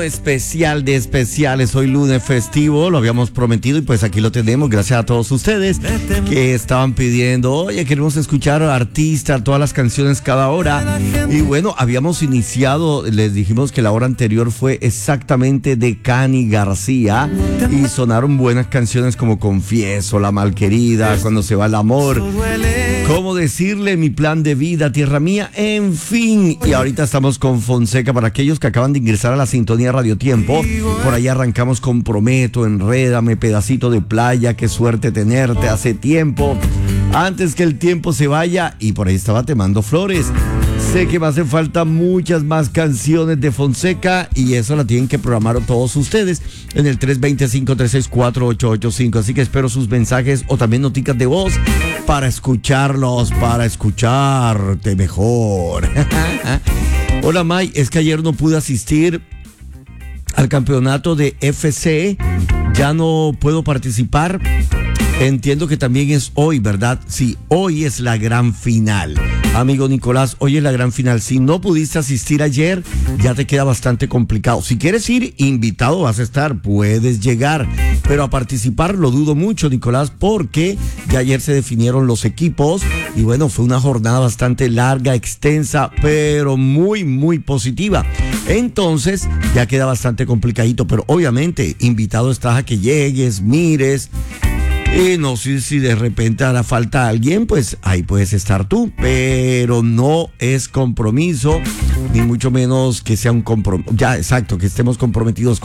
Especial de especiales, hoy lunes festivo, lo habíamos prometido y pues aquí lo tenemos, gracias a todos ustedes que estaban pidiendo, oye, queremos escuchar a artistas, todas las canciones cada hora. Y bueno, habíamos iniciado, les dijimos que la hora anterior fue exactamente de Cani García y sonaron buenas canciones como Confieso, La Malquerida, Cuando se va el amor, Cómo decirle, Mi plan de vida, Tierra mía, en fin. Y ahorita estamos con Fonseca para aquellos que acaban de ingresar a la sintonía Radio Tiempo. Por ahí arrancamos con Prometo, Enrédame, Pedacito de playa, Qué suerte tenerte, Hace tiempo, Antes que el tiempo se vaya, y por ahí estaba Te mando flores. Sé que me hacen falta muchas más canciones de Fonseca y eso la tienen que programar todos ustedes en el 320-536-4885. Así que espero sus mensajes o también noticas de voz para escucharlos, para escucharte mejor. Hola May, es que ayer no pude asistir al campeonato de FC, ya no puedo participar. Entiendo que también es hoy, ¿verdad? Sí, hoy es la gran final. Amigo Nicolás, hoy es la gran final. Si no pudiste asistir ayer, ya te queda bastante complicado. Si quieres ir, invitado vas a estar, puedes llegar. Pero a participar lo dudo mucho, Nicolás, porque ya ayer se definieron los equipos. Y bueno, fue una jornada bastante larga, extensa, pero muy, muy positiva. Entonces, ya queda bastante complicadito. Pero obviamente, invitado estás a que llegues, mires. Y no sé si de repente hará falta alguien, pues ahí puedes estar tú, pero no es compromiso, ni mucho menos que sea un compromiso, ya exacto, que estemos comprometidos con